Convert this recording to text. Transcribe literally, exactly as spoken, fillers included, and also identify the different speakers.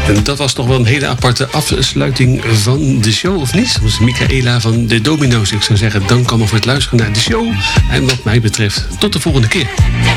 Speaker 1: En dat was toch wel een hele aparte afsluiting van de show, of niet? Dat was Michaela van de Domino's. Ik zou zeggen, dank allemaal voor het luisteren naar de show. En wat mij betreft, tot de volgende keer.